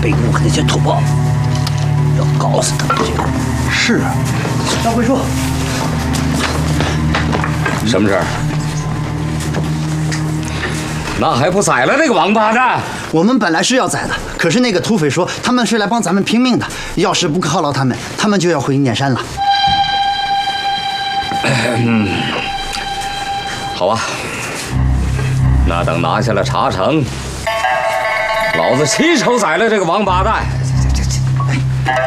北宫和那些土包，要搞死他们这个。 是啊， 张会说， 什么事儿？那还不宰了那个王八蛋？ 我们本来是要宰的，可是那个土匪说他们是来帮咱们拼命的，要是不犒劳他们，他们就要回念山了。 好啊，那等拿下了茶城，老子亲手宰了这个王八蛋。